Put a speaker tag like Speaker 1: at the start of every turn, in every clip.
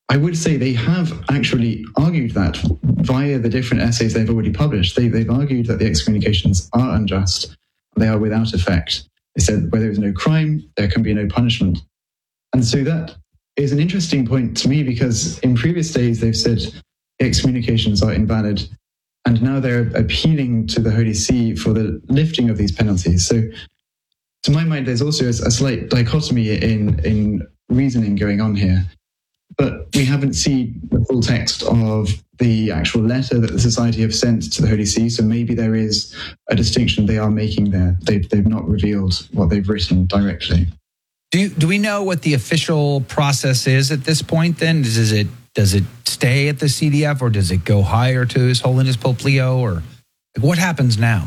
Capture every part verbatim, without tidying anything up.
Speaker 1: I would say they have actually argued that via the different essays they've already published. They, they've argued that the excommunications are unjust, they are without effect. They said where there is no crime, there can be no punishment. And so that is an interesting point to me, because in previous days they've said excommunications are invalid, and now they're appealing to the Holy See for the lifting of these penalties. So to my mind, there's also a, a slight dichotomy in, in reasoning going on here. But we haven't seen the full text of the actual letter that the Society have sent to the Holy See, so maybe there is a distinction they are making there. They've, they've not revealed what they've written directly.
Speaker 2: Do you, do we know what the official process is at this point then? Does it does it stay at the C D F, or does it go higher to His Holiness Pope Leo, or what happens now?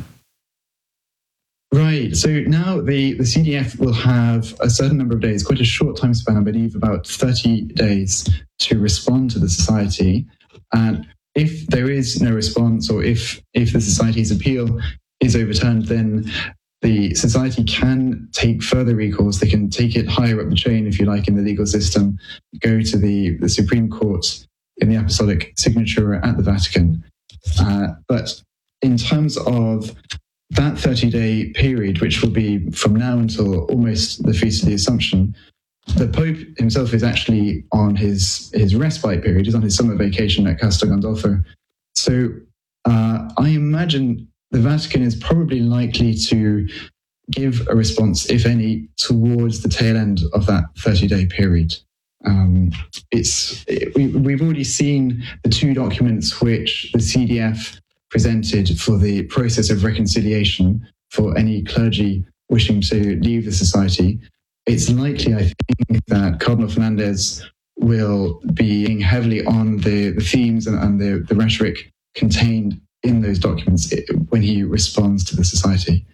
Speaker 1: Right. So now the, the C D F will have a certain number of days, quite a short time span, I believe about thirty days, to respond to the Society. And if there is no response, or if, if the Society's appeal is overturned, then the Society can take further recourse. They can take it higher up the chain, if you like, in the legal system, go to the, the Supreme Court in the Apostolic Signature at the Vatican. Uh, but in terms of that thirty-day period, which will be from now until almost the Feast of the Assumption, the Pope himself is actually on his, his respite period. He's on his summer vacation at Castel Gandolfo. So uh, I imagine the Vatican is probably likely to give a response, if any, towards the tail end of that thirty-day period. Um, it's it, we, we've already seen the two documents which the C D F presented for the process of reconciliation for any clergy wishing to leave the Society. It's likely, I think, that Cardinal Fernandez will be heavily on the, the themes and, and the, the rhetoric contained in those documents when he responds to the Society.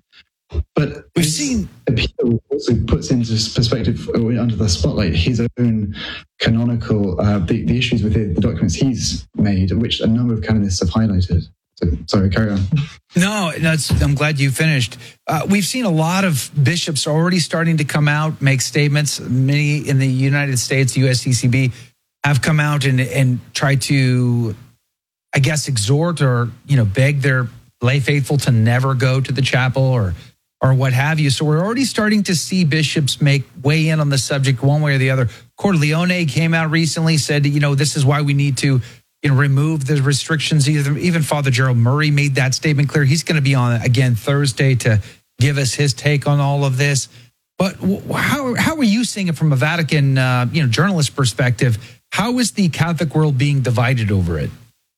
Speaker 1: But
Speaker 2: we've seen
Speaker 1: appeal also puts into perspective, under the spotlight, his own canonical, uh, the, the issues with the, the documents he's made, which a number of canonists have highlighted. So, sorry, carry on.
Speaker 2: No, that's, I'm glad you finished. Uh, we've seen a lot of bishops already starting to come out, make statements. Many in the United States, the U S C C B, have come out and, and tried to, I guess, exhort or, you know, beg their lay faithful to never go to the chapel or or what have you. So we're already starting to see bishops make weigh in on the subject one way or the other. Cordileone came out recently, said, you know, this is why we need to, you know, remove the restrictions. Even Father Gerald Murray made that statement clear. He's going to be on again Thursday to give us his take on all of this. But how how are you seeing it from a Vatican, uh, you know, journalist perspective? How is the Catholic world being divided over it?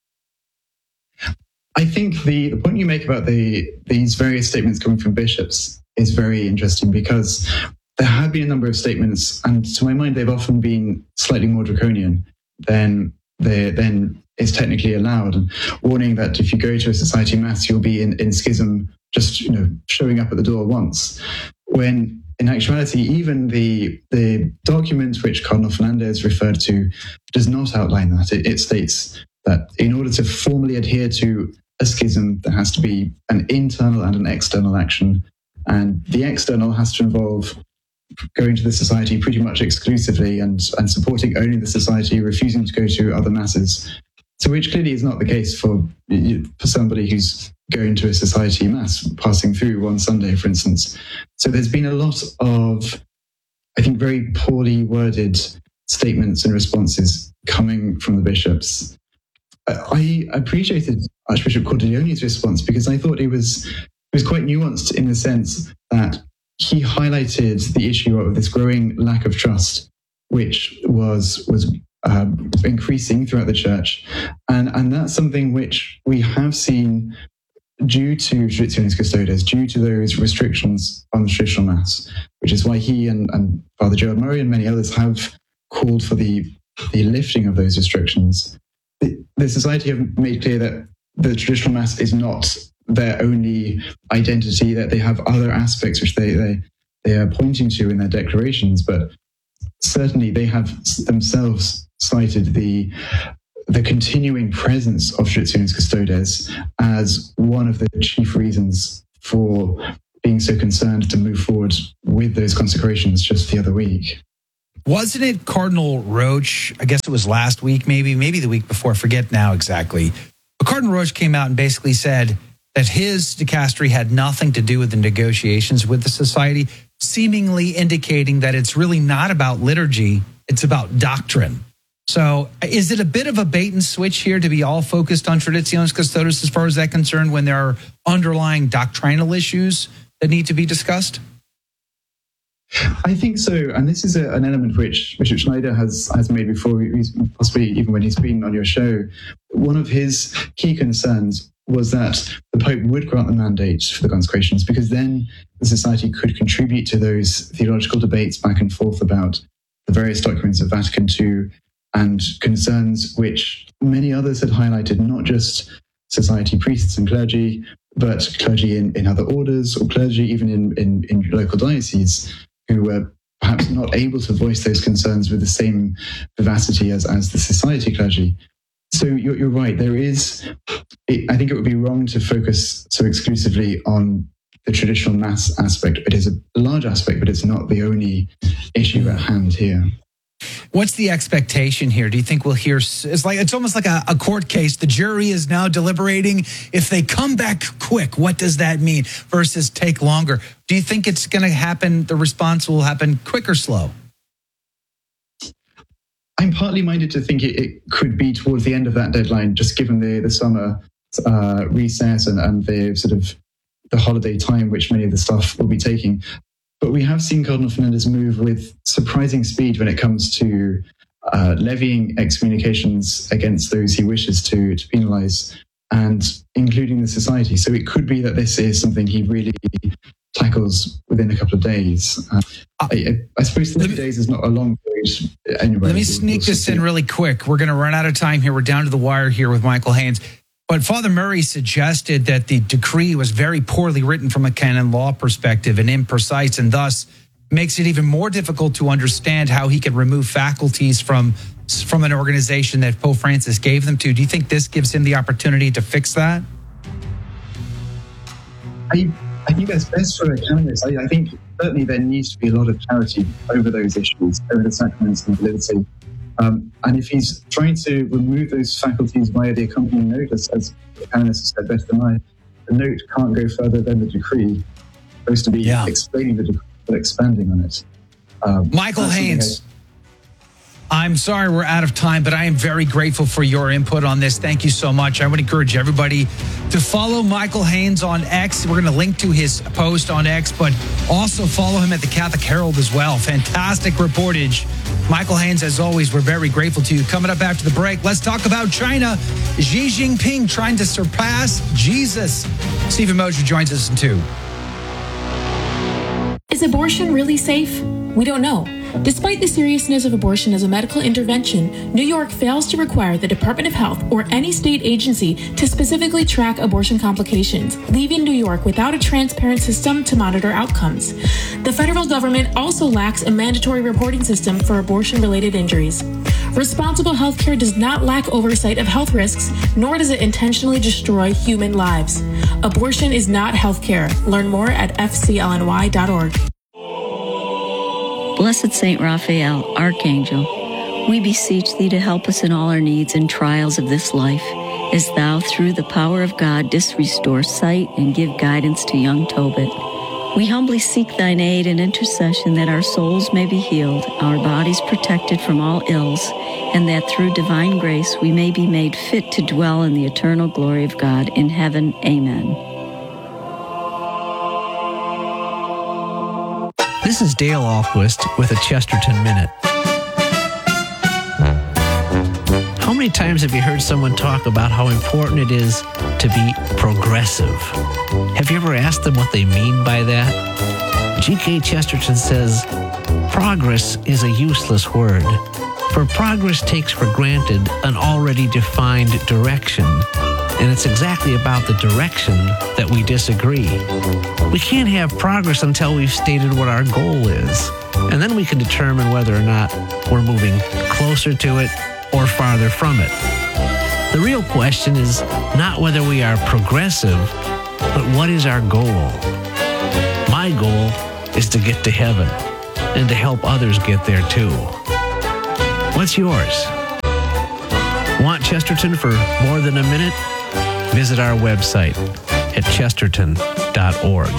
Speaker 1: I think the, the point you make about the these various statements coming from bishops is very interesting, because there have been a number of statements, and to my mind, they've often been slightly more draconian than they then is technically allowed, and warning that if you go to a Society mass, you'll be in, in schism, just, you know, showing up at the door once. When in actuality, even the the document which Cardinal Fernandez referred to does not outline that. It, it states that in order to formally adhere to a schism, there has to be an internal and an external action. And the external has to involve going to the Society pretty much exclusively and, and supporting only the Society, refusing to go to other masses. So which clearly is not the case for, for somebody who's going to a Society mass, passing through one Sunday, for instance. So there's been a lot of, I think, very poorly worded statements and responses coming from the bishops. I appreciated Archbishop Cordileone's response, because I thought it was it was quite nuanced in the sense that he highlighted the issue of this growing lack of trust, which was was uh, increasing throughout the Church, and and that's something which we have seen due to Traditionis Custodes, due to those restrictions on the traditional Mass, which is why he and, and Father Gerald Murray and many others have called for the the lifting of those restrictions. The, the Society have made clear that the traditional Mass is not their only identity, that they have other aspects which they, they, they are pointing to in their declarations, but certainly they have themselves cited the the continuing presence of Traditionis Custodes as one of the chief reasons for being so concerned to move forward with those consecrations just the other week.
Speaker 2: Wasn't it Cardinal Roach? I guess it was last week, maybe, maybe the week before. I forget now exactly. But Cardinal Roach came out and basically said that his dicastery had nothing to do with the negotiations with the society, seemingly indicating that it's really not about liturgy, it's about doctrine. So is it a bit of a bait and switch here to be all focused on Traditionis Custodes as far as that concerned when there are underlying doctrinal issues that need to be discussed?
Speaker 1: I think so, and this is a, an element which Bishop Schneider has has made before, possibly even when he's been on your show. One of his key concerns was that the Pope would grant the mandate for the consecrations, because then the society could contribute to those theological debates back and forth about the various documents of Vatican two and concerns which many others had highlighted, not just society priests and clergy, but clergy in, in other orders or clergy even in, in, in local dioceses, who were perhaps not able to voice those concerns with the same vivacity as, as the society clergy. So you're, you're right. There is, it, I think it would be wrong to focus so exclusively on the traditional mass aspect. It is a large aspect, but it's not the only issue at hand here.
Speaker 2: What's the expectation here? Do you think we'll hear, it's like, it's almost like a, a court case. The jury is now deliberating. If they come back quick, what does that mean versus take longer? Do you think it's going to happen, the response will happen quick or slow?
Speaker 1: I'm partly minded to think it, it could be towards the end of that deadline, just given the, the summer uh, recess and, and the sort of the holiday time which many of the staff will be taking. But we have seen Cardinal Fernandez move with surprising speed when it comes to uh, levying excommunications against those he wishes to, to penalize, and including the society. So it could be that this is something he really tackles within a couple of days. Uh, I, I suppose thirty days is not a long period anyway.
Speaker 2: Let me sneak this in really quick. We're going to run out of time here. We're down to the wire here with Michael Haynes. But Father Murray suggested that the decree was very poorly written from a canon law perspective and imprecise, and thus makes it even more difficult to understand how he could remove faculties from, from an organization that Pope Francis gave them to. Do you think this gives him the opportunity to fix that?
Speaker 1: I, I think that's best for a canonist. I, I think certainly there needs to be a lot of clarity over those issues, over the sacraments and validity. Um, and if he's trying to remove those faculties via the accompanying note, as, as the canonist has said better than I, the note can't go further than the decree. It's supposed to be yeah. explaining the decree, but expanding on it. Um,
Speaker 2: Michael Haynes, I'm sorry we're out of time, but I am very grateful for your input on this. Thank you so much. I would encourage everybody to follow Michael Haynes on X. We're going to link to his post on X, but also follow him at the Catholic Herald as well. Fantastic reportage. Michael Haynes, as always, we're very grateful to you. Coming up after the break, let's talk about China. Xi Jinping trying to surpass Jesus. Stephen Mosher joins us in two.
Speaker 3: Is abortion really safe? We don't know. Despite the seriousness of abortion as a medical intervention, New York fails to require the Department of Health or any state agency to specifically track abortion complications, leaving New York without a transparent system to monitor outcomes. The federal government also lacks a mandatory reporting system for abortion-related injuries. Responsible healthcare does not lack oversight of health risks, nor does it intentionally destroy human lives. Abortion is not healthcare. Learn more at f c l n y dot org.
Speaker 4: Blessed Saint Raphael, Archangel, we beseech thee to help us in all our needs and trials of this life, as thou, through the power of God, didst restore sight and give guidance to young Tobit. We humbly seek thine aid and intercession that our souls may be healed, our bodies protected from all ills, and that through divine grace we may be made fit to dwell in the eternal glory of God in heaven. Amen.
Speaker 5: This is Dale Ahlquist with a Chesterton Minute. How many times have you heard someone talk about how important it is to be progressive? Have you ever asked them what they mean by that? G K Chesterton says, progress is a useless word, for progress takes for granted an already defined direction, and it's exactly about the direction that we disagree. We can't have progress until we've stated what our goal is, and then we can determine whether or not we're moving closer to it or farther from it. The real question is not whether we are progressive, but what is our goal? My goal is to get to heaven. and to help others get there too. What's yours? Want Chesterton for more than a minute? Visit our website at chesterton dot org.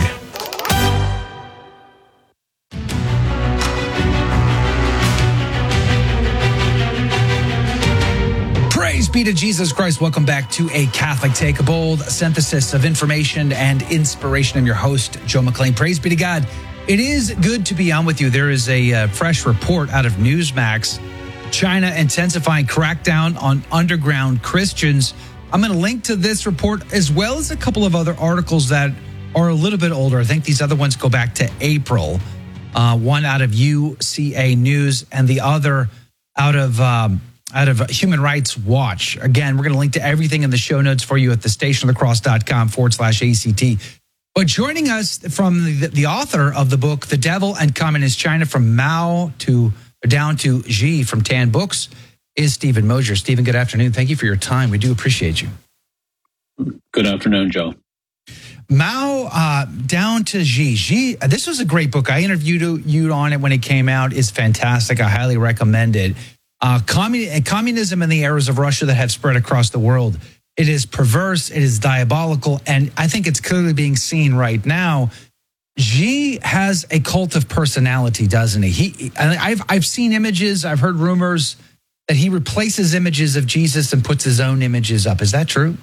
Speaker 2: Praise be to Jesus Christ. Welcome back to A Catholic Take, a bold synthesis of information and inspiration. I'm your host, Joe McLean. Praise be to God. It is good to be on with you. There is a uh, fresh report out of Newsmax. China intensifying crackdown on underground Christians. I'm going to link to this report as well as a couple of other articles that are a little bit older. I think these other ones go back to April. Uh, one out of U C A News and the other out of um, out of Human Rights Watch. Again, we're going to link to everything in the show notes for you at thestationofthecross.com forward slash ACT. But joining us from the, the author of the book, The Devil and Communist China, from Mao to down to Xi from Tan Books, is Stephen Mosier. Stephen, good afternoon. Thank you for your time. We do appreciate you.
Speaker 6: Good afternoon, Joe.
Speaker 2: Mao uh, down to Xi. Xi, this was a great book. I interviewed you on it when it came out. It's fantastic. I highly recommend it. Uh, commun- communism and the errors of Russia that have spread across the world. It is perverse. It is diabolical. And I think it's clearly being seen right now. Xi has a cult of personality, doesn't he? He, I've I've seen images. I've heard rumors that he replaces images of Jesus and puts his own images up. Is that true?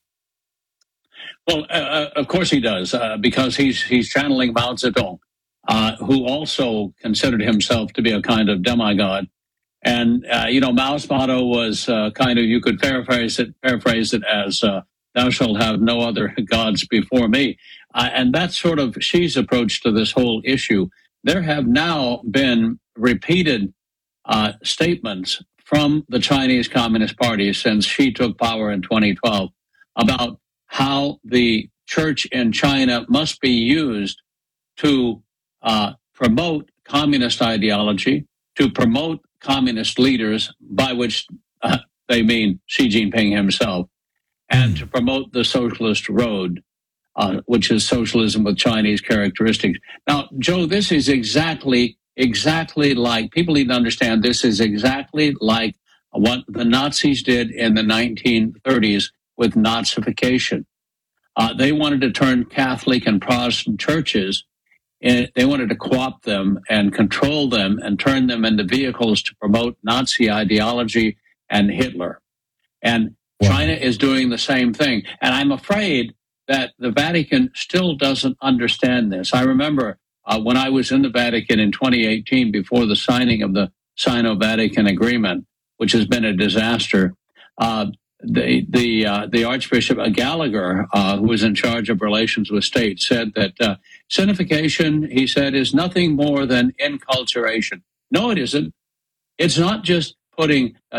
Speaker 6: Well, uh, of course he does, uh, because he's he's channeling Mao Zedong, uh, who also considered himself to be a kind of demigod. And uh, you know, Mao's motto was uh, kind of, you could paraphrase it paraphrase it as uh, "Thou shalt have no other gods before me." Uh, and that's sort of Xi's approach to this whole issue. There have now been repeated uh, statements from the Chinese Communist Party since Xi took power in twenty twelve about how the church in China must be used to uh, promote communist ideology, to promote communist leaders, by which uh, they mean Xi Jinping himself, and to promote the socialist road. Uh, which is socialism with Chinese characteristics. Now, Joe, this is exactly, exactly like, people need to understand this is exactly like what the Nazis did in the nineteen thirties with Nazification. Uh, they wanted to turn Catholic and Protestant churches, and they wanted to co-opt them and control them and turn them into vehicles to promote Nazi ideology and Hitler. And wow. China is doing the same thing. And I'm afraid that the Vatican still doesn't understand this. I remember uh, when I was in the Vatican in twenty eighteen, before the signing of the Sino-Vatican Agreement, which has been a disaster, uh, the the uh, the Archbishop Gallagher, uh, who was in charge of relations with state, said that uh, Sinification, he said, is nothing more than enculturation. No, it isn't. It's not just putting uh,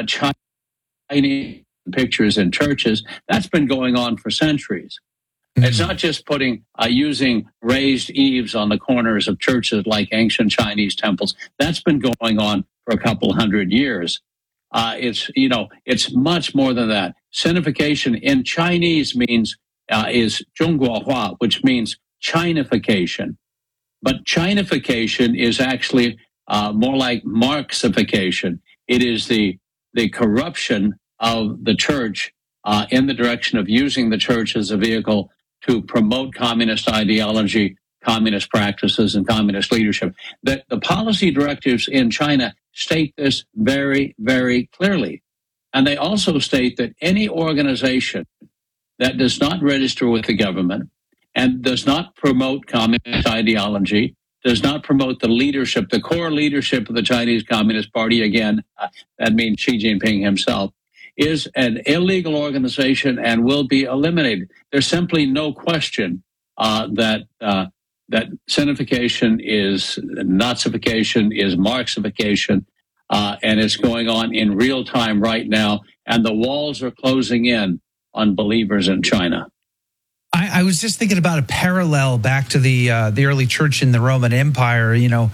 Speaker 6: Chinese pictures in churches. That's been going on for centuries. It's not just putting, uh, using raised eaves on the corners of churches like ancient Chinese temples. That's been going on for a couple hundred years. Uh, it's, you know, it's much more than that. Sinification in Chinese means, uh, is Zhongguohua, which means Chinification. But Chinification is actually, uh, more like Marxification. It is the, the corruption of the church, uh, in the direction of using the church as a vehicle to promote communist ideology, communist practices, and communist leadership. The, the policy directives in China state this very, very clearly. And they also state that any organization that does not register with the government and does not promote communist ideology, does not promote the leadership, the core leadership of the Chinese Communist Party, again, uh, that means Xi Jinping himself, is an illegal organization and will be eliminated. There's simply no question uh, that uh, that Sinification is Nazification, is Marxification, uh, and it's going on in real time right now. And the walls are closing in on believers in China.
Speaker 2: I, I was just thinking about a parallel back to the uh, the early church in the Roman Empire. You know,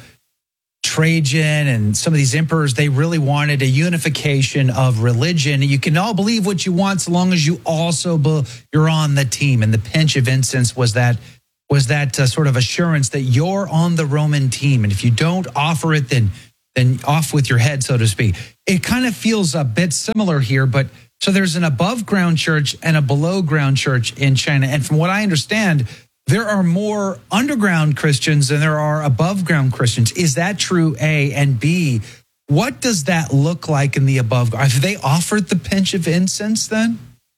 Speaker 2: Trajan and some of these emperors, they really wanted a unification of religion. You can all believe what you want so long as you also be, you're on the team. And the pinch of incense was that was that uh, sort of assurance that you're on the Roman team, and if you don't offer it, then then off with your head, so to speak. It kind of feels a bit similar here, but so there's an above ground church and a below ground church in China, and from what I understand, there are more underground Christians than there are above ground Christians. Is that true? A, and B, what does that look like in the above? Have they offered the pinch of incense then?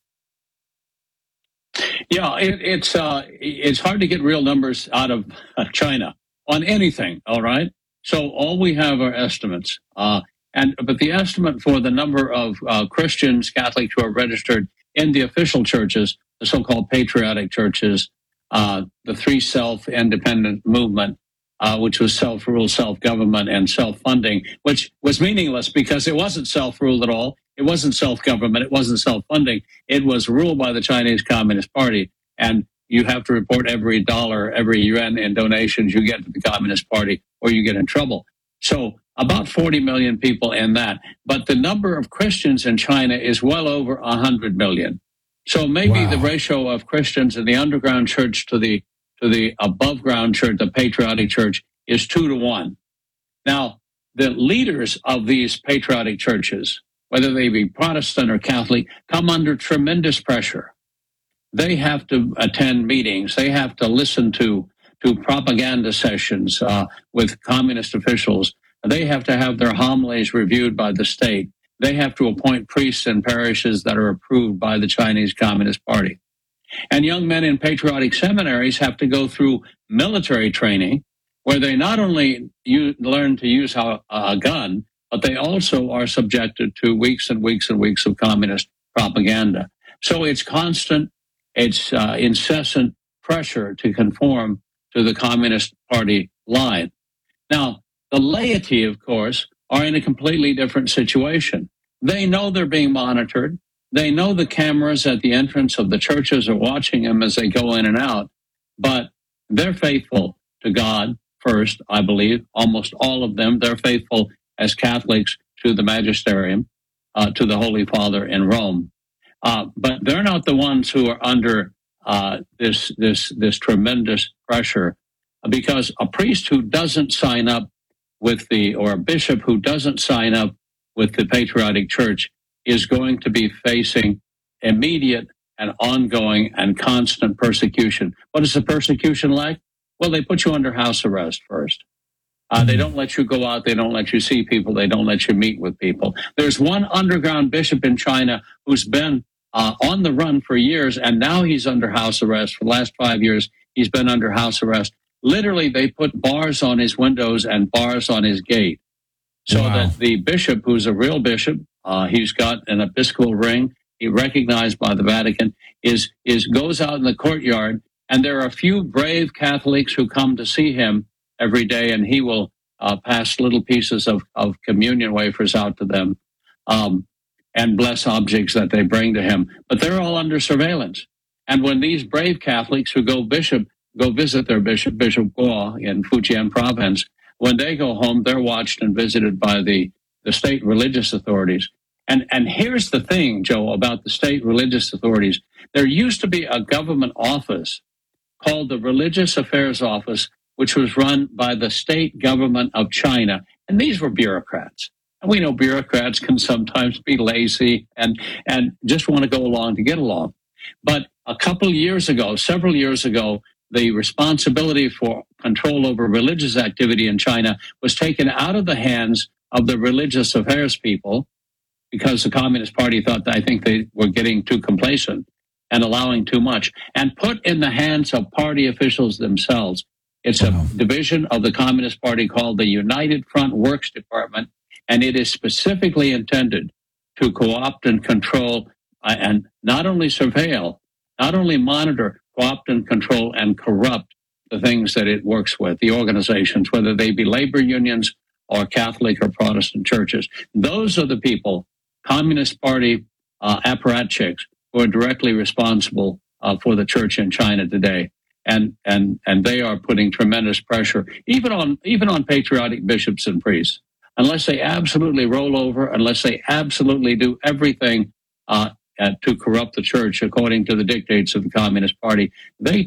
Speaker 6: Yeah, it, it's uh, it's hard to get real numbers out of uh, China on anything. All right, so all we have are estimates, uh, and but the estimate for the number of uh, Christians, Catholics who are registered in the official churches, the so-called patriotic churches, uh, the three self-independent movement, uh, which was self-rule, self-government, and self-funding, which was meaningless because it wasn't self-rule at all. It wasn't self-government. It wasn't self-funding. It was ruled by the Chinese Communist Party. And you have to report every dollar, every yuan in donations you get to the Communist Party, or you get in trouble. So about forty million people in that. But the number of Christians in China is well over one hundred million. So maybe wow. the ratio of Christians in the underground church to the to the above ground church, the patriotic church, is two to one. Now, the leaders of these patriotic churches, whether they be Protestant or Catholic, come under tremendous pressure. They have to attend meetings. They have to listen to, to propaganda sessions uh, with communist officials. They have to have their homilies reviewed by the state. They have to appoint priests in parishes that are approved by the Chinese Communist Party. And young men in patriotic seminaries have to go through military training where they not only use, learn to use how, a gun, but they also are subjected to weeks and weeks and weeks of communist propaganda. So it's constant, it's uh, incessant pressure to conform to the Communist Party line. Now, the laity, of course, are in a completely different situation. They know they're being monitored. They know the cameras at the entrance of the churches are watching them as they go in and out, but they're faithful to God first, I believe, almost all of them. They're faithful as Catholics to the magisterium, uh, to the Holy Father in Rome. Uh, but they're not the ones who are under uh, this, this, this tremendous pressure, because a priest who doesn't sign up with the, or a bishop who doesn't sign up with the patriotic church is going to be facing immediate and ongoing and constant persecution. What is the persecution like? Well, they put you under house arrest first. Uh, they don't let you go out. They don't let you see people. They don't let you meet with people. There's one underground bishop in China who's been uh, on the run for years, and now he's under house arrest. For the last five years, he's been under house arrest. Literally, they put bars on his windows and bars on his gate so wow. that the bishop, who's a real bishop, uh, he's got an episcopal ring, he recognized by the Vatican, is, is goes out in the courtyard, and there are a few brave Catholics who come to see him every day, and he will uh, pass little pieces of, of communion wafers out to them um, and bless objects that they bring to him. But they're all under surveillance. And when these brave Catholics who go bishop go visit their bishop, Bishop Guo in Fujian province, when they go home, they're watched and visited by the, the state religious authorities. And, and here's the thing, Joe, about the state religious authorities. There used to be a government office called the Religious Affairs Office, which was run by the state government of China. And these were bureaucrats. And we know bureaucrats can sometimes be lazy and, and just want to go along to get along. But a couple years ago, several years ago, the responsibility for control over religious activity in China was taken out of the hands of the religious affairs people because the Communist Party thought that I think they were getting too complacent and allowing too much, and put in the hands of party officials themselves. It's a wow. division of the Communist Party called the United Front Works Department, and it is specifically intended to co-opt and control uh, and not only surveil, not only monitor, co-opt and control and corrupt the things that it works with, the organizations, whether they be labor unions or Catholic or Protestant churches. Those are the people, Communist Party uh, apparatchiks, who are directly responsible uh, for the church in China today. And, and, and they are putting tremendous pressure, even on, even on patriotic bishops and priests. Unless they absolutely roll over, unless they absolutely do everything uh, uh, to corrupt the church according to the dictates of the Communist Party, they too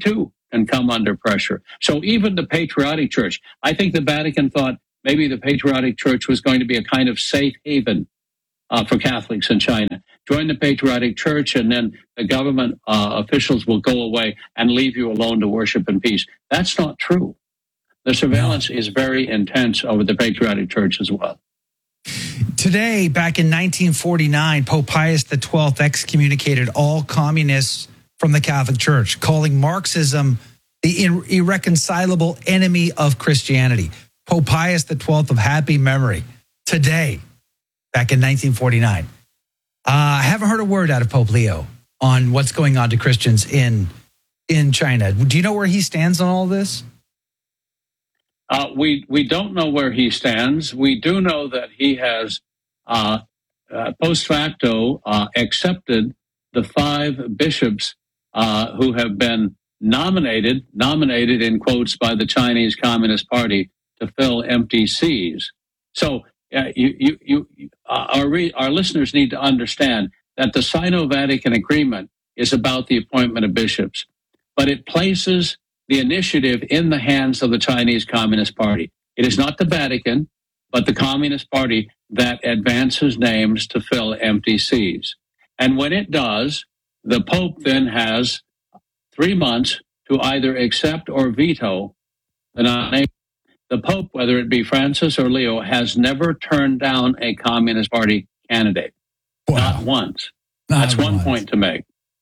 Speaker 6: can come under pressure. So even the Patriotic Church, I think the Vatican thought maybe the Patriotic Church was going to be a kind of safe haven uh, for Catholics in China. Join the Patriotic Church, and then the government uh, officials will go away and leave you alone to worship in peace. That's not true. The surveillance is very intense over the Patriotic Church as well.
Speaker 2: Today, back in nineteen forty-nine, Pope Pius the twelfth excommunicated all communists from the Catholic Church, calling Marxism the irreconcilable enemy of Christianity. Pope Pius the twelfth of happy memory. Today, back in nineteen forty-nine. Uh, I haven't heard a word out of Pope Leo on what's going on to Christians in, in China. Do you know where he stands on all this?
Speaker 6: Uh, we we don't know where he stands. We do know that he has uh, uh, post facto uh, accepted the five bishops uh, who have been nominated, nominated in quotes by the Chinese Communist Party to fill empty sees. So uh, you, you, you, uh, our re- our listeners need to understand that the Sino-Vatican Agreement is about the appointment of bishops, but it places the initiative in the hands of the Chinese Communist Party. It is not the Vatican, but the Communist Party that advances names to fill empty sees. And when it does, the Pope then has three months to either accept or veto the nomination. The Pope, whether it be Francis or Leo, has never turned down a Communist Party candidate. Wow. Not once. Not That's once. One point to make.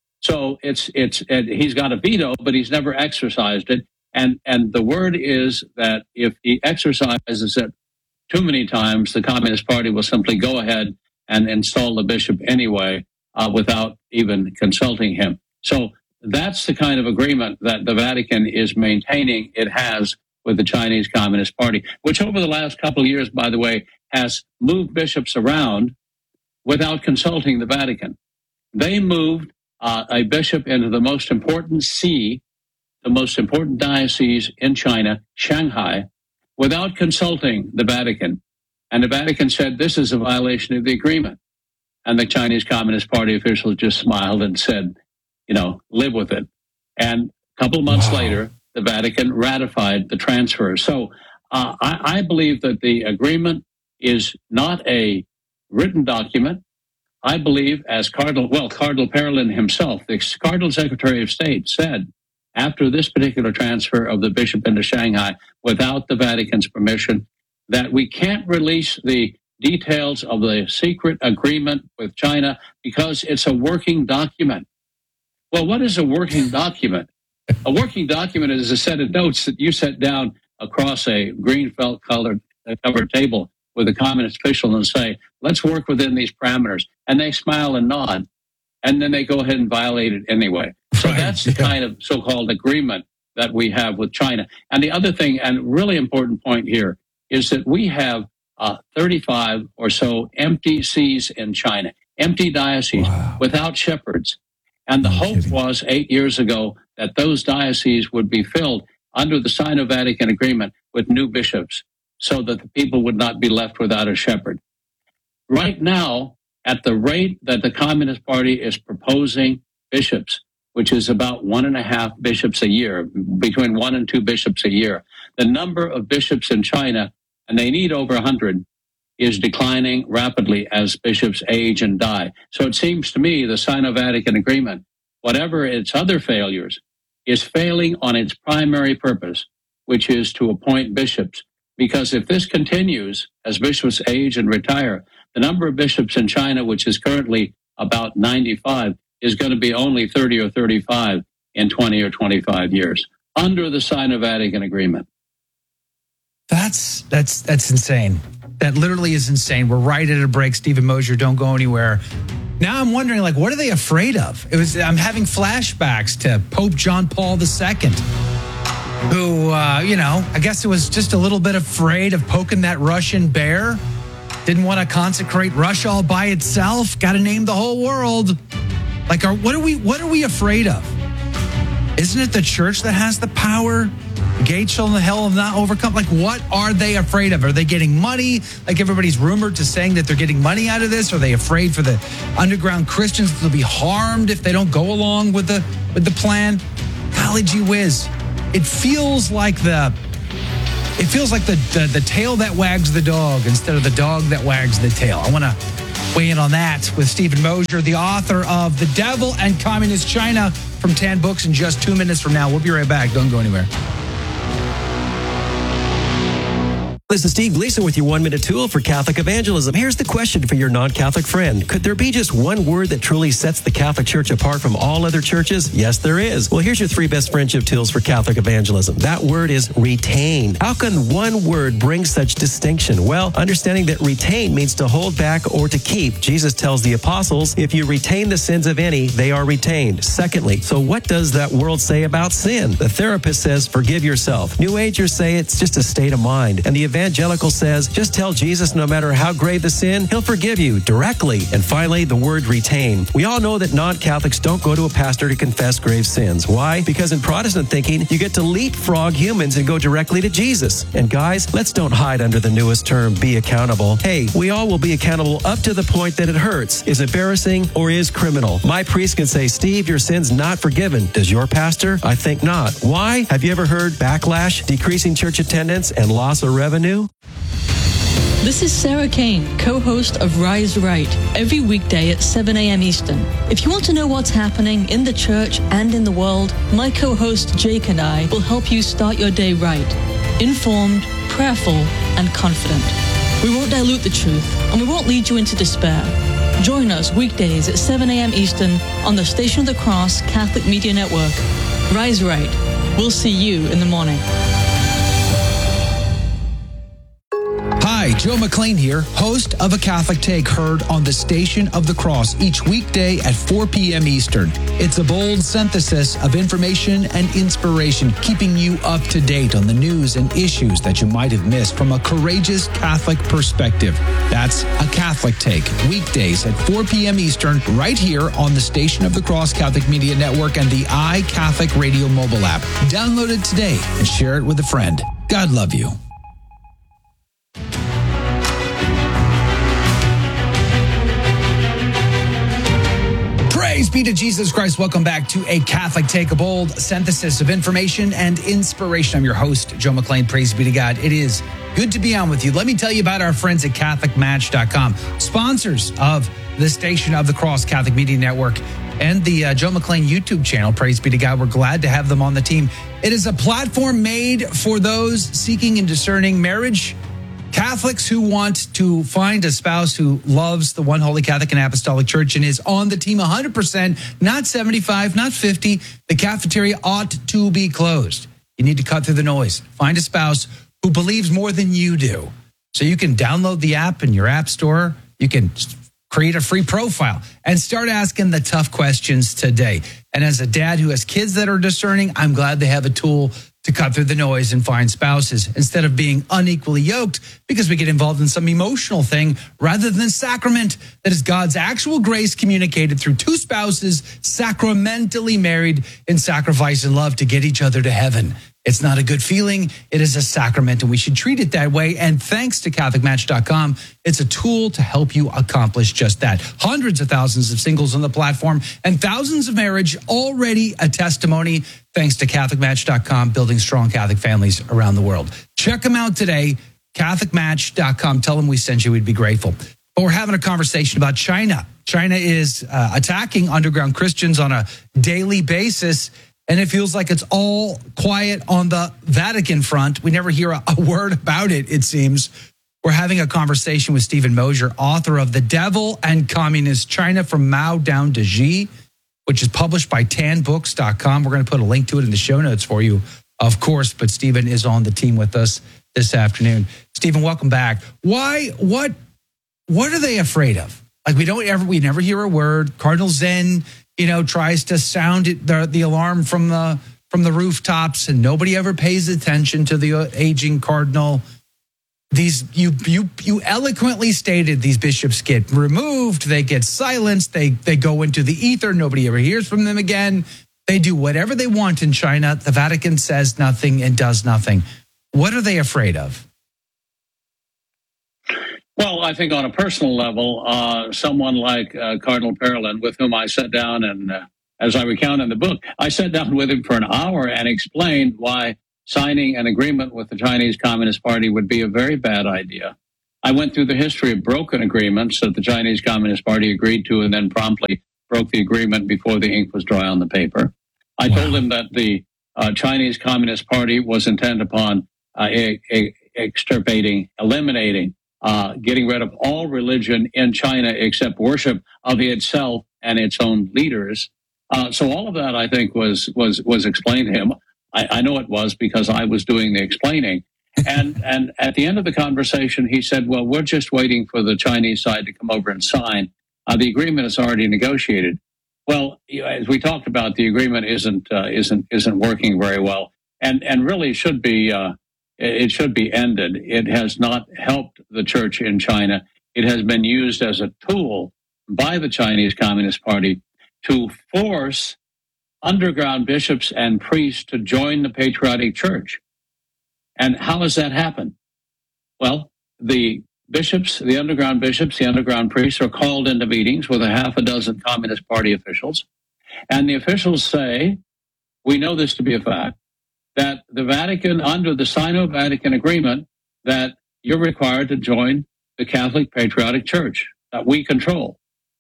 Speaker 6: So it's it's it, he's got a veto, but he's never exercised it. And and the word is that if he exercises it too many times, the Communist Party will simply go ahead and install the bishop anyway, uh, without even consulting him. So that's the kind of agreement that the Vatican is maintaining it has with the Chinese Communist Party, which over the last couple of years, by the way, has moved bishops around without consulting the Vatican. They moved uh, a bishop into the most important see, the most important diocese in China, Shanghai, without consulting the Vatican. And the Vatican said, this is a violation of the agreement. And the Chinese Communist Party officials just smiled and said, you know, live with it. And a couple of months wow. later, the Vatican ratified the transfer. So uh, I, I believe that the agreement is not a written document. I believe, as Cardinal, well, Cardinal Parolin himself, the Cardinal Secretary of State, said after this particular transfer of the bishop into Shanghai without the Vatican's permission, that we can't release the details of the secret agreement with China because it's a working document. Well, what is a working document? A working document is a set of notes that you set down across a green felt colored covered table with a communist official and say, let's work within these parameters. And they smile and nod, and then they go ahead and violate it anyway. So right, that's yeah. the kind of so-called agreement that we have with China. And the other thing, and really important point here, is that we have uh, thirty-five or so empty sees in China, empty dioceses wow. without shepherds. And the no hope kidding. was eight years ago that those dioceses would be filled under the Sino-Vatican Agreement with new bishops so that the people would not be left without a shepherd. Right now, at the rate that the Communist Party is proposing bishops, which is about one and a half bishops a year, between one and two bishops a year, the number of bishops in China, and they need over one hundred, is declining rapidly as bishops age and die. So it seems to me the Sino-Vatican Agreement, whatever its other failures, is failing on its primary purpose, which is to appoint bishops. Because if this continues, as bishops age and retire, the number of bishops in China, which is currently about ninety-five, is going to be only thirty or thirty-five in twenty or twenty-five years, under the Sino-Vatican Agreement.
Speaker 2: That's that's that's insane. That literally is insane. We're right at a break. Stephen Mosier, don't go anywhere. Now I'm wondering, like, what are they afraid of? It was I'm having flashbacks to Pope John Paul the Second, who, uh, you know, I guess it was just a little bit afraid of poking that Russian bear. Didn't want to consecrate Russia all by itself. Got to name the whole world. Like, are, what are we? What are we afraid of? Isn't it the church that has the power? Gates shall the hell not overcome. Like, what are they afraid of? Are they getting money? Like everybody's rumored to saying that they're getting money out of this. Are they afraid for the underground Christians to be harmed if they don't go along with the with the plan? Golly gee whiz. it feels like the it feels like the, the the tail that wags the dog instead of the dog that wags the tail. I want to weigh in on that with Stephen Mosier, the author of The Devil and Communist China, from Tan Books, in just two minutes from now. We'll be right back. Don't go anywhere.
Speaker 7: This is Steve Gleason with your one-minute tool for Catholic evangelism. Here's the question for your non-Catholic friend. Could there be just one word that truly sets the Catholic Church apart from all other churches? Yes, there is. Well, here's your three best friendship tools for Catholic evangelism. That word is retain. How can one word bring such distinction? Well, understanding that retain means to hold back or to keep. Jesus tells the apostles, if you retain the sins of any, they are retained. Secondly, so what does that world say about sin? The therapist says, forgive yourself. New Agers say it's just a state of mind. And the evangelical says, just tell Jesus no matter how grave the sin, he'll forgive you directly. And finally, the word retain. We all know that non-Catholics don't go to a pastor to confess grave sins. Why? Because in Protestant thinking, you get to leapfrog humans and go directly to Jesus. And guys, let's don't hide under the newest term, be accountable. Hey, we all will be accountable up to the point that it hurts, is embarrassing, or is criminal. My priest can say, Steve, your sin's not forgiven. Does your pastor? I think not. Why? Have you ever heard backlash, decreasing church attendance, and loss of revenue?
Speaker 8: This is Sarah Kane, co-host of Rise Right, every weekday at seven a.m. Eastern. If you want to know what's happening in the church and in the world, my co-host Jake and I will help you start your day right, informed, prayerful, and confident. We won't dilute the truth, and we won't lead you into despair. Join us weekdays at seven a.m. Eastern on the Station of the Cross Catholic Media Network. Rise Right. We'll see you in the morning.
Speaker 2: Hi, Joe McLean here, host of A Catholic Take, heard on the Station of the Cross each weekday at four p.m. Eastern. It's a bold synthesis of information and inspiration, keeping you up to date on the news and issues that you might have missed from a courageous Catholic perspective. That's A Catholic Take, weekdays at four p.m. Eastern, right here on the Station of the Cross Catholic Media Network and the iCatholic Radio mobile app. Download it today and share it with a friend. God love you. Praise be to Jesus Christ. Welcome back to A Catholic Take, a bold synthesis of information and inspiration. I'm your host, Joe McLean. Praise be to God. It is good to be on with you. Let me tell you about our friends at Catholic Match dot com, sponsors of the Station of the Cross Catholic Media Network and the uh, Joe McLean YouTube channel. Praise be to God. We're glad to have them on the team. It is a platform made for those seeking and discerning marriage, Catholics who want to find a spouse who loves the one holy Catholic and Apostolic Church and is on the team one hundred percent, not seventy-five, not fifty. The cafeteria ought to be closed. You need to cut through the noise. Find a spouse who believes more than you do. So you can download the app in your app store. You can create a free profile and start asking the tough questions today. And as a dad who has kids that are discerning, I'm glad they have a tool to cut through the noise and find spouses instead of being unequally yoked, because we get involved in some emotional thing rather than sacrament that is God's actual grace communicated through two spouses sacramentally married in sacrifice and love to get each other to heaven. It's not a good feeling. It is a sacrament, and we should treat it that way. And thanks to Catholic Match dot com, it's a tool to help you accomplish just that. Hundreds of thousands of singles on the platform and thousands of marriage, already a testimony thanks to Catholic Match dot com, building strong Catholic families around the world. Check them out today, Catholic Match dot com. Tell them we sent you. We'd be grateful. But we're having a conversation about China. China is uh, attacking underground Christians on a daily basis. And it feels like it's all quiet on the Vatican front. We never hear a, a word about it, it seems. We're having a conversation with Stephen Mosier, author of The Devil and Communist China, from Mao down to Xi, which is published by Tan Books dot com. We're going to put a link to it in the show notes for you, of course. But Stephen is on the team with us this afternoon. Stephen, welcome back. Why, what, what are they afraid of? Like, we don't ever, we never hear a word. Cardinal Zen, you know, tries to sound it, the, the alarm from the from the rooftops, and nobody ever pays attention to the aging cardinal. These you you you eloquently stated these bishops get removed, they get silenced, they they go into the ether. Nobody ever hears from them again. They do whatever they want in China. The Vatican says nothing and does nothing. What are they afraid of?
Speaker 6: Well, I think on a personal level, uh, someone like uh, Cardinal Parolin, with whom I sat down and uh, as I recount in the book. I sat down with him for an hour and explained why signing an agreement with the Chinese Communist Party would be a very bad idea. I went through the history of broken agreements that the Chinese Communist Party agreed to and then promptly broke the agreement before the ink was dry on the paper. I wow. told him that the uh, Chinese Communist Party was intent upon uh, a, a extirpating, eliminating, uh, getting rid of all religion in China except worship of itself and its own leaders. Uh, so all of that, I think, was was was explained to him. I, I know it was because I was doing the explaining. And and at the end of the conversation, he said, well, we're just waiting for the Chinese side to come over and sign. Uh, the agreement is already negotiated. Well, as we talked about, the agreement isn't uh, isn't isn't working very well, and and really should be uh, it should be ended. It has not helped the church in China. It has been used as a tool by the Chinese Communist Party to force underground bishops and priests to join the patriotic church. And how has that happened? Well, the bishops, the underground bishops, the underground priests are called into meetings with a half a dozen Communist Party officials. And the officials say, we know this to be a fact, that the Vatican, under the Sino-Vatican agreement, that you're required to join the Catholic Patriotic Church that we control.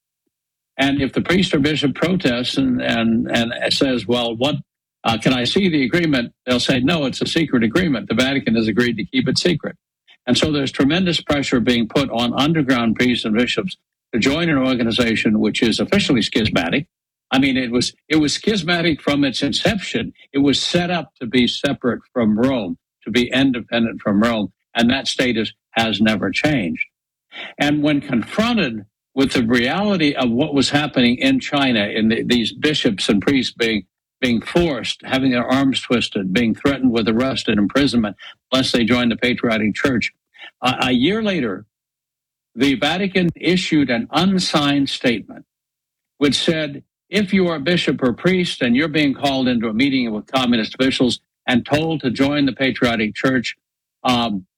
Speaker 6: And if the priest or bishop protests and, and, and says, well, what uh, can I see the agreement? They'll say, no, it's a secret agreement. The Vatican has agreed to keep it secret. And so there's tremendous pressure being put on underground priests and bishops to join an organization which is officially schismatic. I mean, it was it was schismatic from its inception. It was set up to be separate from Rome, to be independent from Rome, and that status has never changed. And when confronted with the reality of what was happening in China, in the, these bishops and priests being being forced, having their arms twisted, being threatened with arrest and imprisonment, unless they joined the Patriotic Church. Uh, a year later, the Vatican issued an unsigned statement which said, if you are a bishop or priest and you're being called into a meeting with communist officials and told to join the Patriotic Church, um,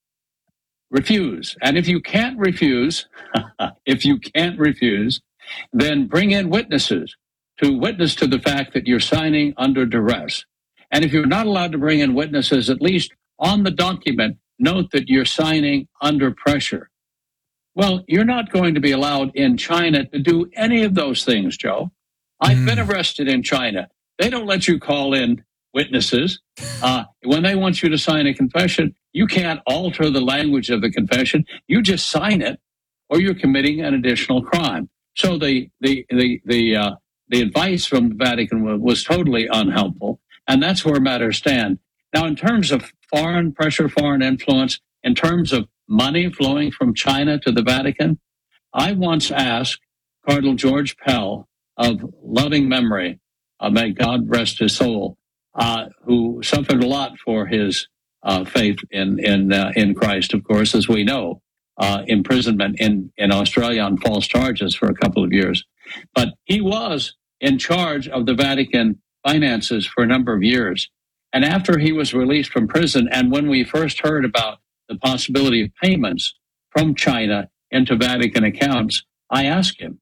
Speaker 6: refuse. And if you can't refuse, if you can't refuse, then bring in witnesses to witness to the fact that you're signing under duress. And if you're not allowed to bring in witnesses, at least on the document, note that you're signing under pressure. Well, you're not going to be allowed in China to do any of those things, Joe. I've mm. been arrested in China. They don't let you call in witnesses. Uh, when they want you to sign a confession, you can't alter the language of the confession. You just sign it, or you're committing an additional crime. So the the the the uh, the advice from the Vatican was, was totally unhelpful, and that's where matters stand. Now, in terms of foreign pressure, foreign influence, in terms of money flowing from China to the Vatican, I once asked Cardinal George Pell of loving memory, uh, may God rest his soul, uh, who suffered a lot for his uh, faith in in uh, in Christ, of course, as we know, uh, imprisonment in, in Australia on false charges for a couple of years. But he was in charge of the Vatican finances for a number of years. And after he was released from prison, and when we first heard about the possibility of payments from China into Vatican accounts, I asked him,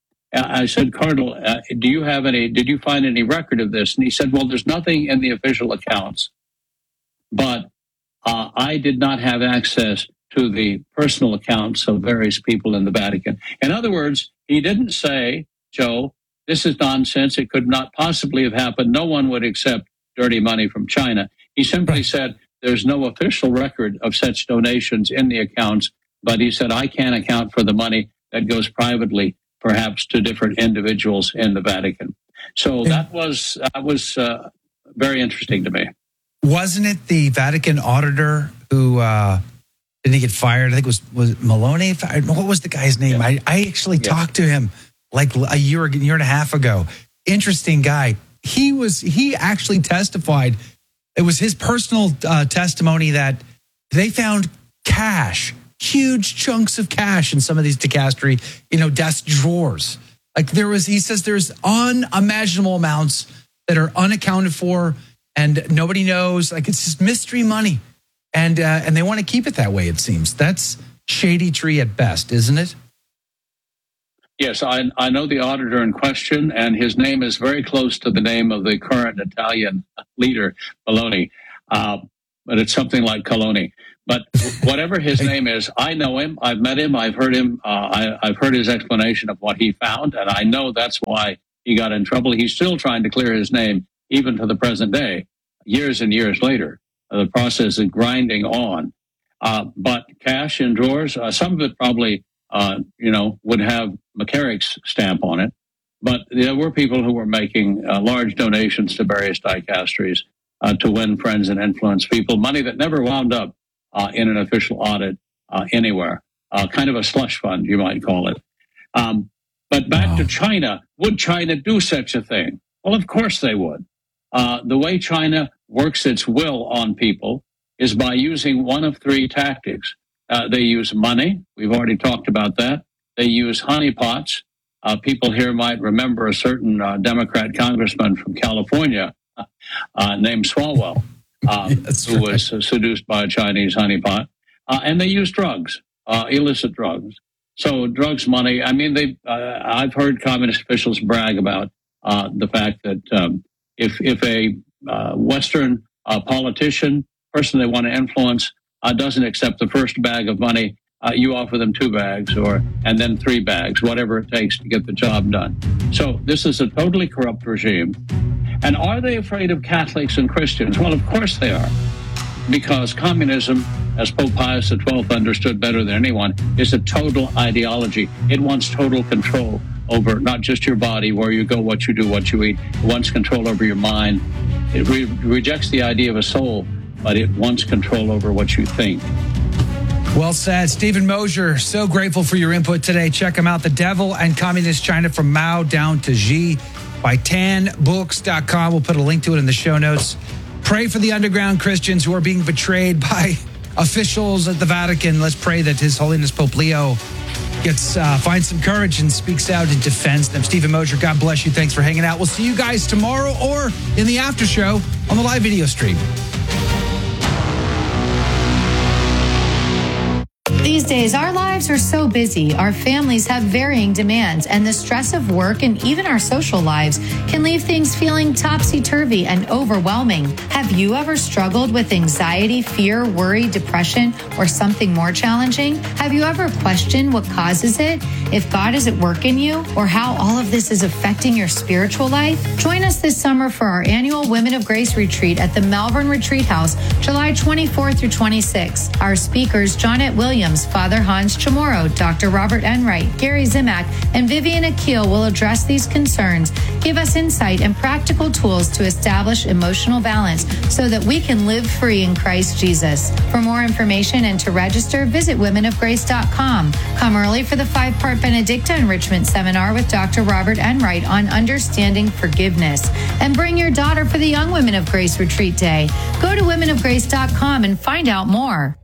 Speaker 6: I said, Cardinal, uh, do you have any, did you find any record of this? And he said, well, there's nothing in the official accounts, but uh, I did not have access to the personal accounts of various people in the Vatican. In other words, he didn't say, Joe, this is nonsense. It could not possibly have happened. No one would accept dirty money from China. He simply said, there's no official record of such donations in the accounts, but he said, I can't account for the money that goes privately, perhaps to different individuals in the Vatican. So that was that was uh, very interesting to me.
Speaker 2: Wasn't it the Vatican auditor who uh, didn't he get fired? I think it was was Maloney. What was the guy's name? Yeah. I, I actually yeah. talked to him like a year, a year and a half ago. Interesting guy. He was he actually testified. It was his personal uh, testimony that they found cash. Huge chunks of cash in some of these dicastery, you know, desk drawers. Like there was, he says there's unimaginable amounts that are unaccounted for and nobody knows. Like it's just mystery money. And uh, and they want to keep it that way, it seems. That's shady tree at best, isn't it?
Speaker 6: Yes, I, I know the auditor in question, and his name is very close to the name of the current Italian leader, Meloni, uh, but it's something like Coloni. But whatever his name is, I know him. I've met him. I've heard him. Uh, I, I've heard his explanation of what he found, and I know that's why he got in trouble. He's still trying to clear his name, even to the present day, years and years later. Uh, the process is grinding on. Uh, but cash in drawers, uh, some of it probably, uh, you know, would have McCarrick's stamp on it. But there were people who were making uh, large donations to various dicasteries uh, to win friends and influence people, money that never wound up uh, in an official audit uh, anywhere, uh, kind of a slush fund, you might call it. Um, but back wow. to China, would China do such a thing? Well, of course they would. Uh, the way China works its will on people is by using one of three tactics. Uh, they use money. We've already talked about that. They use honeypots. Uh, people here might remember a certain uh, Democrat congressman from California uh, named Swalwell, um, who right. was uh, seduced by a Chinese honeypot. Uh, and they use drugs, uh, illicit drugs. So drugs, money. I mean, they. Uh, I've heard communist officials brag about uh, the fact that um, if if a uh, Western uh, politician, person they want to influence, uh, doesn't accept the first bag of money, uh, you offer them two bags, or and then three bags, whatever it takes to get the job done. So this is a totally corrupt regime. And are they afraid of Catholics and Christians? Well, of course they are, because communism, as Pope Pius the twelfth understood better than anyone, is a total ideology. It wants total control over not just your body, where you go, what you do, what you eat. It wants control over your mind. It re- rejects the idea of a soul, but it wants control over what you think.
Speaker 2: Well said. Stephen Mosier, so grateful for your input today. Check him out, The Devil and Communist China from Mao down to Xi by tan books dot com. We'll put a link to it in the show notes. Pray for the underground Christians who are being betrayed by officials at the Vatican. Let's pray that His Holiness Pope Leo gets uh, finds some courage and speaks out in defense of them. Stephen Mosier, God bless you. Thanks for hanging out. We'll see you guys tomorrow or in the after show on the live video stream.
Speaker 9: These days, our lives are so busy, our families have varying demands, and the stress of work and even our social lives can leave things feeling topsy-turvy and overwhelming. Have you ever struggled with anxiety, fear, worry, depression, or something more challenging? Have you ever questioned what causes it, if God is at work in you, or how all of this is affecting your spiritual life? Join us this summer for our annual Women of Grace Retreat at the Malvern Retreat House, July twenty-fourth through twenty-sixth. Our speakers, Johnette Williams, Father Hans Chamorro, Doctor Robert Enright, Gary Zimak, and Vivian Akil will address these concerns, give us insight and practical tools to establish emotional balance so that we can live free in Christ Jesus. For more information and to register, visit women of grace dot com. Come early for the five-part Benedicta Enrichment Seminar with Doctor Robert Enright on understanding forgiveness. And bring your daughter for the Young Women of Grace Retreat Day. Go to women of grace dot com and find out more.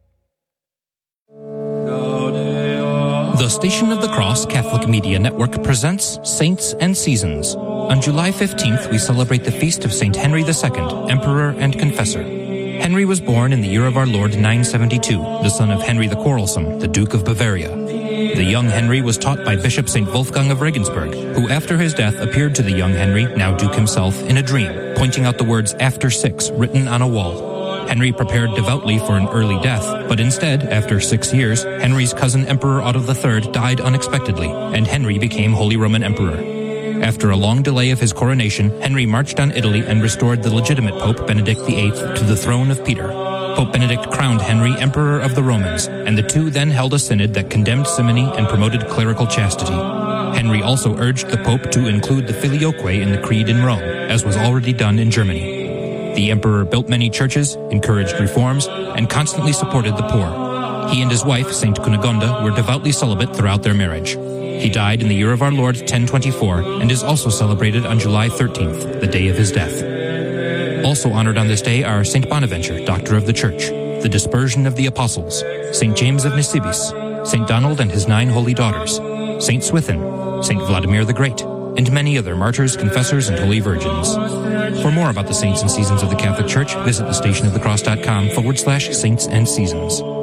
Speaker 10: The Station of the Cross Catholic Media Network presents Saints and Seasons. On July fifteenth, we celebrate the feast of Saint Henry the Second, Emperor and Confessor. Henry was born in the year of our Lord nine seventy-two, the son of Henry the Quarrelsome, the Duke of Bavaria. The young Henry was taught by Bishop Saint Wolfgang of Regensburg, who after his death appeared to the young Henry, now Duke himself, in a dream, pointing out the words after six written on a wall. Henry prepared devoutly for an early death, but instead, after six years, Henry's cousin Emperor Otto the Third died unexpectedly, and Henry became Holy Roman Emperor. After a long delay of his coronation, Henry marched on Italy and restored the legitimate Pope Benedict the Eighth to the throne of Peter. Pope Benedict crowned Henry Emperor of the Romans, and the two then held a synod that condemned simony and promoted clerical chastity. Henry also urged the Pope to include the filioque in the creed in Rome, as was already done in Germany. The emperor built many churches, encouraged reforms, and constantly supported the poor. He and his wife, Saint Cunegonda, were devoutly celibate throughout their marriage. He died in the year of our Lord ten twenty-four and is also celebrated on July thirteenth, the day of his death. Also honored on this day are Saint Bonaventure, Doctor of the Church, the Dispersion of the Apostles, Saint James of Nisibis, Saint Donald and his nine holy daughters, Saint Swithin, Saint Vladimir the Great, and many other martyrs, confessors, and holy virgins. For more about the saints and seasons of the Catholic Church, visit the stationofthecross.com forward slash saints and seasons.